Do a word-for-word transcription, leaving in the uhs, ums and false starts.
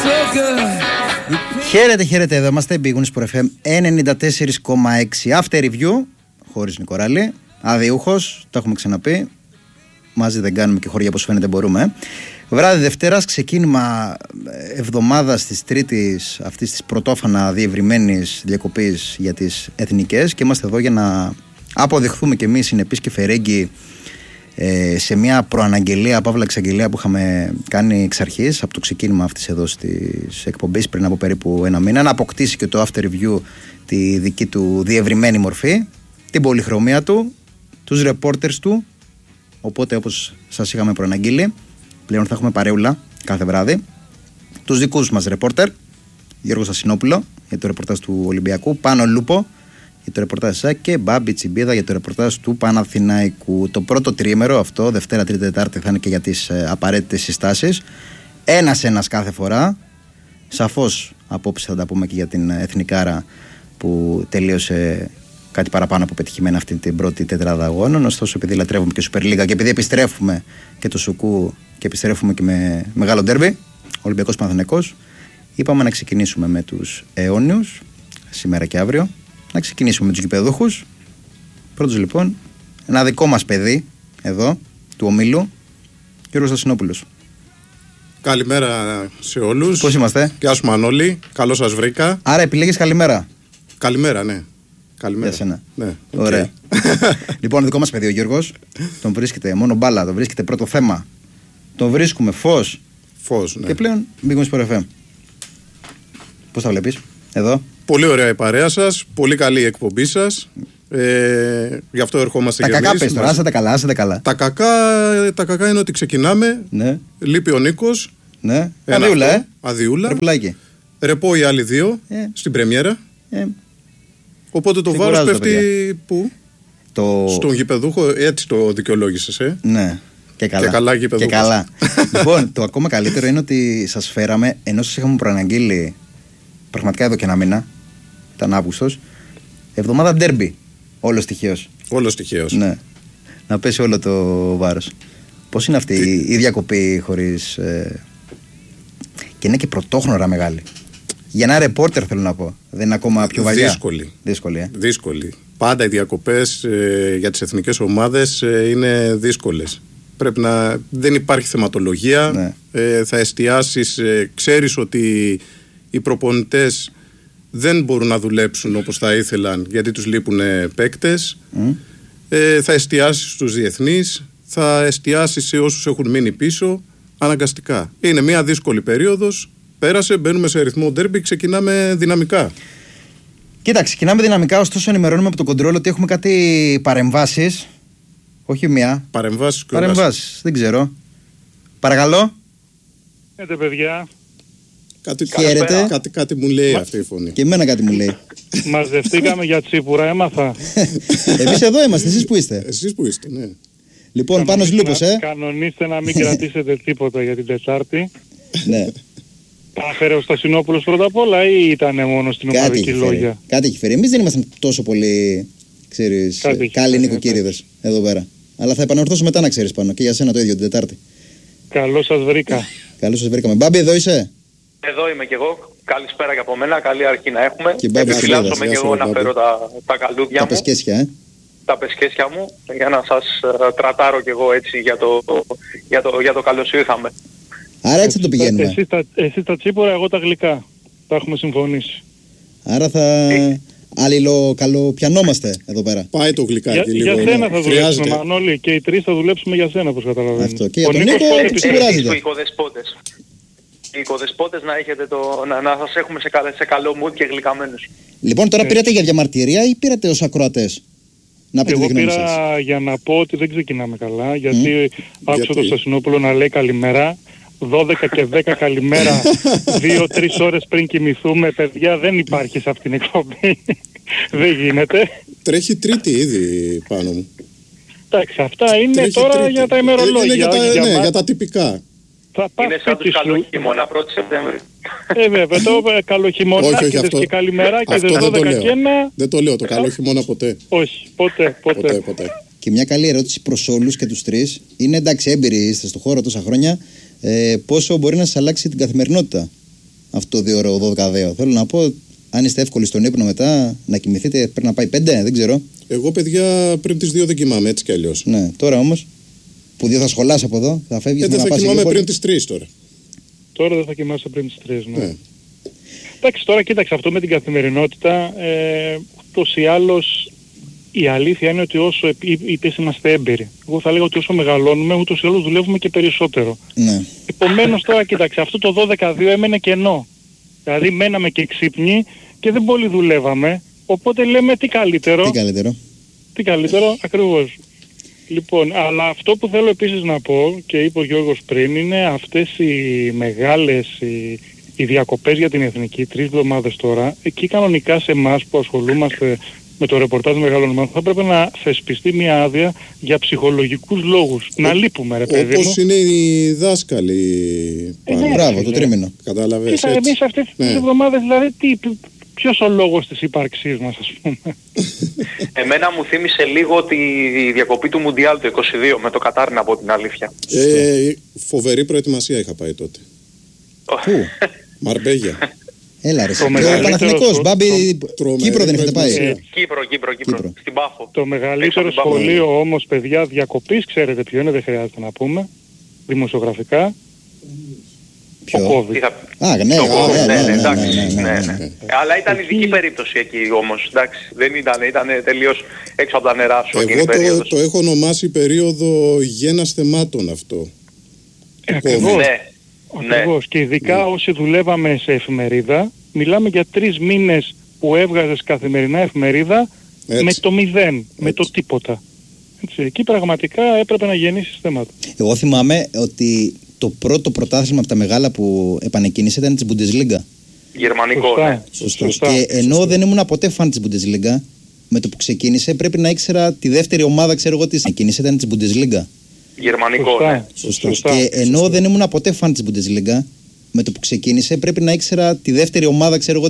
Χαίρετε, χαίρετε, εδώ είμαστε, Big Wings Sport εφ εμ ενενήντα τέσσερα κόμμα έξι. After review, χωρίς Νικοράλη, αδιούχος, το έχουμε ξαναπεί. Μαζί δεν κάνουμε και χωριά, όπως φαίνεται μπορούμε. Βράδυ Δευτέρας, ξεκίνημα εβδομάδας της τρίτης αυτής της πρωτόφανα διευρυμένης διακοπής για τις εθνικές και είμαστε εδώ για να αποδειχθούμε κι εμείς συνεπείς και φερέγγοι ε, σε μια προαναγγελία, παύλα εξαγγελία που είχαμε κάνει εξ αρχής από το ξεκίνημα αυτής εδώ της εκπομπής πριν από περίπου ένα μήνα, να αποκτήσει και το after review τη δική του διευρυμένη μορφή, την πολυχρωμία του, τους reporters του. Οπότε, όπως σας είχαμε προαναγγείλει, πλέον θα έχουμε παρέουλα κάθε βράδυ. Τους δικούς μας ρεπόρτερ, Γιώργο Σασινόπουλο για το ρεπορτάζ του Ολυμπιακού, Πάνο Λούπο για το ρεπορτάζ ΣΑΚ και Μπάμπη Τσιμπίδα για το ρεπορτάζ του Παναθηναϊκού. Το πρώτο τριήμερο, αυτό, Δευτέρα, Τρίτη, Τετάρτη, θα είναι και για τις ε, απαραίτητες συστάσεις. Ένας-ένας κάθε φορά. Σαφώς απόψε θα τα πούμε και για την Εθνικάρα που τελείωσε κάτι παραπάνω από πετυχημένα αυτή την πρώτη τετράδα αγώνων. Ωστόσο, επειδή λατρεύουμε και Super League και επειδή επιστρέφουμε και το Σουκού και επιστρέφουμε και με μεγάλο ντέρμπι, Ολυμπιακός Παναθηναϊκός, είπαμε να ξεκινήσουμε με τους αιώνιους, σήμερα και αύριο, να ξεκινήσουμε με τους γηπεδούχους. Πρώτος λοιπόν, ένα δικό μας παιδί εδώ, του ομίλου, Γιώργος Στασινόπουλος. Καλημέρα σε όλους. Πώς είμαστε? Γεια σου Μανώλη, καλώς σας βρήκα. Άρα επιλέγεις καλημέρα. Καλημέρα, ναι. Καλημέρα. Για σένα. Ναι, ωραία. Okay. Λοιπόν, δικό μας παιδί ο Γιώργος, τον βρίσκεται μόνο μπάλα, τον βρίσκεται πρώτο θέμα. Τον βρίσκουμε φως. Φως, ναι. Και πλέον Big Wings Sport εφ εμ. Πώς τα βλέπεις, εδώ? Πολύ ωραία η παρέα σας, πολύ καλή η εκπομπή σας. Ε, γι' αυτό ερχόμαστε τα και εμείς. Τα κακά πες τώρα, άσε τα καλά, άσε τα καλά. Τα κακά, τα κακά είναι ότι ξεκινάμε. Ναι. Λείπει ο Νίκος. Ναι. Αδειούλα, ε. Αδειούλα. Ρεπλάκι. Ρεπό οι άλλοι δύο ε. στην πρεμιέρα. Ε. Οπότε το βάρος πέφτει πού? Το... Στον γηπεδούχο, έτσι το δικαιολόγησες, ε. Ναι. Και καλά. Και καλά, και καλά. Λοιπόν, το ακόμα καλύτερο είναι ότι σας φέραμε, ενώ σας είχαμε προαναγγείλει πραγματικά εδώ και ένα μήνα, ήταν Αύγουστος, εβδομάδα ντέρμπι. Όλος τυχαίως. Όλος τυχαίως. Ναι. Να πέσει όλο το βάρος. Πώς είναι αυτή Τι... η διακοπή χωρίς. Ε... Και είναι και πρωτόχρονα μεγάλη. Για ένα ρεπόρτερ θέλω να πω. Δεν είναι ακόμα πιο βαριά. Δύσκολη. Δύσκολη, ε. Δύσκολη. Πάντα οι διακοπές ε, για τις εθνικές ομάδες ε, είναι δύσκολες. Πρέπει να. Δεν υπάρχει θεματολογία. Ναι. Ε, θα εστιάσεις. Ε, ξέρεις ότι οι προπονητές δεν μπορούν να δουλέψουν όπως θα ήθελαν γιατί τους λείπουν παίκτες. Mm. Ε, θα εστιάσεις στους διεθνείς. Θα εστιάσεις σε όσους έχουν μείνει πίσω. Αναγκαστικά. Είναι μια δύσκολη περίοδος. Πέρασε, μπαίνουμε σε ρυθμό ντέρμπι, ξεκινάμε δυναμικά. Κοίτα, ξεκινάμε δυναμικά, ωστόσο ενημερώνουμε από το κοντρόλ ότι έχουμε κάτι παρεμβάσεις. Όχι μία. Παρεμβάσεις και Παρεμβάσεις, δεν ξέρω. Παρακαλώ. Χαίρετε, παιδιά. Κάτι, Χαίρετε. Κάτι, κάτι μου λέει Μα... αυτή η φωνή. Και εμένα κάτι μου λέει. Μαζευτήκαμε για τσίπουρα, έμαθα. Εμείς εδώ είμαστε, εσείς που είστε? Εσείς που είστε, ναι. Λοιπόν, Πάνος Λούπος, ε. Κανονίστε να μην κρατήσετε τίποτα για την Τετάρτη. Ναι. Τα έφερε ο Στασινόπουλος πρώτα απ' όλα ή ήταν μόνο στην ομαδική λόγια? Κάτι έχει φέρει. Εμείς δεν ήμασταν τόσο πολύ, ξέρεις, καλοί νοικοκύριδες εδώ πέρα. Αλλά θα επανορθώσω μετά να ξέρεις πάνω. Και για σένα το ίδιο την Τετάρτη. Καλώς σας βρήκα. Καλώς σας βρήκαμε. Μπάμπη, εδώ είσαι? Εδώ είμαι κι εγώ. Καλησπέρα και από μένα. Καλή αρχή να έχουμε. Και Μπάμπη, επιφυλάσσομαι κι εγώ να φέρω τα, τα καλούδια τα μου. Πεσκέσια, ε. Τα πεσκέσια μου. Για να σας uh, τρατάρω κι εγώ έτσι για το, για το, για το καλώς ήρθαμε. Άρα έτσι θα το πηγαίνουμε. Εσείς τα, εσείς τα τσίπορα, εγώ τα γλυκά. Τα έχουμε συμφωνήσει. Άρα θα ε. αλληλοκαλοπιανόμαστε εδώ πέρα. Πάει το γλυκάκι για, λίγο. Για σένα θα δουλέψουμε, Μανώλη, και οι τρεις θα δουλέψουμε για σένα, όπως καταλαβαίνεις. Αυτό. Και για τον Νίκο ξεκουράζεται. Οι οικοδεσπότες. Οι οικοδεσπότες να, έχετε το, να, να σας έχουμε σε, καλ, σε καλό mood και γλυκαμένους. Λοιπόν, τώρα πήρατε για διαμαρτυρία ή πήρατε ως ακροατές? Να πείτε. Εγώ πήρα σας. Για να πω ότι δεν ξεκινάμε καλά, γιατί mm. άκουσα τον Στασινόπουλο να λέει καλημέρα. δώδεκα και δέκα καλημέρα, δύο τρεις ώρες πριν κοιμηθούμε. Παιδιά, δεν υπάρχει σε αυτήν την εκπομπή. Δεν γίνεται. Τρέχει Τρίτη ήδη πάνω μου. Εντάξει, αυτά είναι Τρέχει τώρα τρίτη. Για τα ημερολόγια. Είναι για τα, για, ναι, για, για τα τυπικά. Θα είναι σαν τους καλοχειμώνα πρώτη Σεπτέμβρη. Ε, βέβαια, το καλοχειμωνάκιδες και καλημέρα και δεν δώδεκα και ένα. Δεν το λέω, το καλοχειμώνα ποτέ. Όχι, ποτέ, ποτέ. ποτέ, ποτέ. Και μια καλή ερώτηση προς όλους και τους τρεις. Είναι εντάξει, έμπειροι είστε στο χώρο τόσα χρόνια. Ε, πόσο μπορεί να σας αλλάξει την καθημερινότητα αυτό το δύο ώρο δώδεκα δύο. Θέλω να πω, αν είστε εύκολοι στον ύπνο μετά, να κοιμηθείτε πρέπει να πάει πέντε, δεν ξέρω. Εγώ, παιδιά, πριν τις δύο δεν κοιμάμαι έτσι κι αλλιώς. Ναι, τώρα όμως, που δύο θα σχολάς από εδώ, θα φεύγεις. Ε, δεν θα κοιμάμαι πριν τις τρεις τώρα. Τώρα δεν θα κοιμάσαι πριν τις τρεις, ναι. ναι. Εντάξει, τώρα κοίταξε, αυτό με την καθημερινότητα, ε, ούτως ή άλλως η αλήθεια είναι ότι όσο είπες είμαστε έμπειροι. Εγώ θα λέγω ότι όσο μεγαλώνουμε, ούτως ή άλλως δουλεύουμε και περισσότερο. Ναι. Επομένως τώρα κοίταξε, αυτό το δώδεκα δύο έμενε κενό. Δηλαδή μέναμε και ξύπνοι και δεν πολύ δουλεύαμε. Οπότε λέμε τι καλύτερο. Τι καλύτερο. Τι καλύτερο, ακριβώς. Λοιπόν, αλλά αυτό που θέλω επίσης να πω και είπε ο Γιώργος πριν είναι αυτές οι μεγάλες, οι, οι διακοπές για την εθνική, τρεις εβδομάδες τώρα, εκεί κανονικά σε εμάς που ασχολούμαστε με το ρεπορτάζ μεγάλων ομάδων θα πρέπει να θεσπιστεί μια άδεια για ψυχολογικούς λόγους. Ε, να λείπουμε ρε παιδί μου. Όπως είναι οι δάσκαλοι. Ε, ναι, μπράβο, το τρίμηνο. Καταλαβαίνεις. Κοίτα, εμείς αυτές τις ναι. εβδομάδες δηλαδή τι... Ποιος ο λόγος της ύπαρξής μας, ας πούμε. Εμένα μου θύμισε λίγο τη διακοπή του Μουντιάλ του είκοσι δύο με το Κατάρ, να πω την αλήθεια. Ε, φοβερή προετοιμασία είχα πάει τότε. Πού? Μαρμπέγια. Έλα ρε, και ο Παναθηναϊκός, Μπάμπη, Κύπρο δεν έχετε πάει. Ε, Κύπρο, Κύπρο, Κύπρο, Κύπρο, στην Πάφο. Το μεγαλύτερο σχολείο όμως, παιδιά, διακοπής, ξέρετε ποιο είναι, δεν χρειάζεται να πούμε, δημοσιογραφικά. Ποιο? Α, ναι, ναι. Αλλά ήταν ειδική περίπτωση εκεί όμως, εντάξει, δεν ήταν, ήταν τελείως έξω από τα νερά σου. Εγώ το, το έχω ονομάσει περίοδο γένας θεμάτων αυτό. Ε, ακριβώς, ναι. Ακριβώς. Και ειδικά ναι. όσοι δουλεύαμε σε εφημερίδα, μιλάμε για τρεις μήνες που έβγαζες καθημερινά εφημερίδα έτσι. Με το μηδέν, έτσι. Με το τίποτα. Έτσι. Εκεί πραγματικά έπρεπε να γεννήσεις θέματα. Εγώ θυμάμαι ότι το πρώτο πρωτάθλημα από τα μεγάλα που επανεκκίνησε ήταν της Bundesliga. Γερμανικό, σωστά, ναι. Σωστά. Σωστά. Και ενώ σωστά. δεν ήμουν ποτέ φαν της Bundesliga, με το που ξεκίνησε πρέπει να ήξερα τη δεύτερη ομάδα, ξέρω εγώ, της εκκίνησε ήταν της Bundesliga. Γερμανικό, σωστά. ναι. Σωστά. Σωστά. Και ενώ σωστά. δεν ήμουν ποτέ φαν της Bundesliga, με το που ξεκίνησε πρέπει να ήξερα τη δεύτερη ομάδα, ξέρω εγώ,